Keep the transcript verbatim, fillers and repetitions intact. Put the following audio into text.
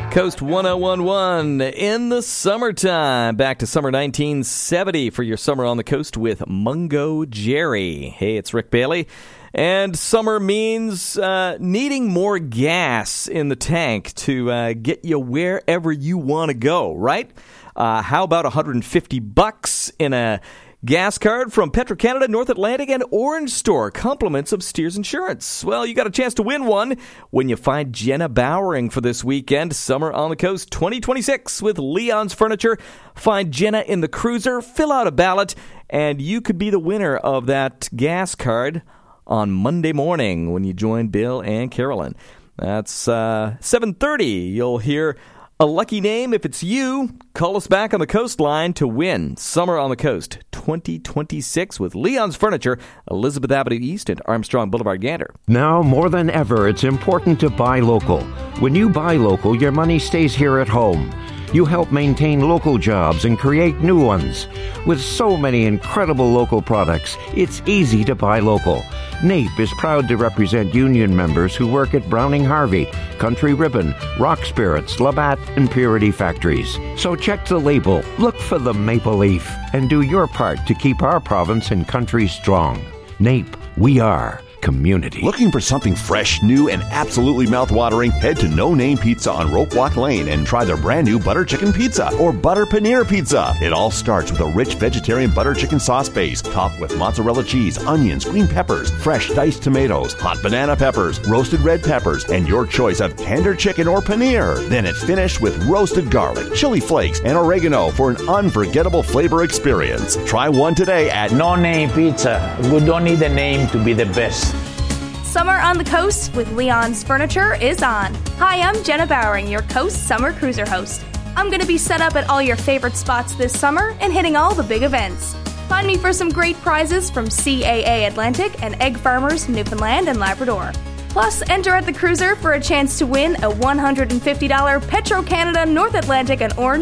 Coast one oh one one in the summertime. Back to summer nineteen seventy for your Summer on the Coast with Mungo Jerry. Hey, it's Rick Bailey. And summer means uh, needing more gas in the tank to uh, get you wherever you want to go, right? Uh, how about one hundred fifty bucks in a gas card from Petro-Canada, North Atlantic, and Orange Store. Compliments of Steers Insurance. Well, you got a chance to win one when you find Jenna Bowering for this weekend. Summer on the Coast twenty twenty-six with Leon's Furniture. Find Jenna in the cruiser, fill out a ballot, and you could be the winner of that gas card on Monday morning when you join Bill and Carolyn. That's uh, seven thirty. You'll hear a lucky name. If it's you, call us back on the coastline to win Summer on the Coast twenty twenty-six with Leon's Furniture, Elizabeth Avenue East and Armstrong Boulevard, Gander. Now, more than ever, it's important to buy local. When you buy local, your money stays here at home. You help maintain local jobs and create new ones. With so many incredible local products, it's easy to buy local. NAPE is proud to represent union members who work at Browning Harvey, Country Ribbon, Rock Spirits, Labatt, and Purity Factories. So check the label, look for the maple leaf, and do your part to keep our province and country strong. NAPE, we are community. Looking for something fresh, new, and absolutely mouth-watering? Head to No Name Pizza on Rope Walk Lane and try their brand new butter chicken pizza or butter paneer pizza. It all starts with a rich vegetarian butter chicken sauce base, topped with mozzarella cheese, onions, green peppers, fresh diced tomatoes, hot banana peppers, roasted red peppers, and your choice of tender chicken or paneer. Then it's finished with roasted garlic, chili flakes, and oregano for an unforgettable flavor experience. Try one today at No Name Pizza. We don't need a name to be the best. Summer on the Coast with Leon's Furniture is on. Hi, I'm Jenna Bowering, your Coast Summer Cruiser host. I'm going to be set up at all your favorite spots this summer and hitting all the big events. Find me for some great prizes from C A A Atlantic and Egg Farmers Newfoundland and Labrador. Plus, enter at the cruiser for a chance to win a one hundred fifty dollars Petro-Canada, North Atlantic, and Orange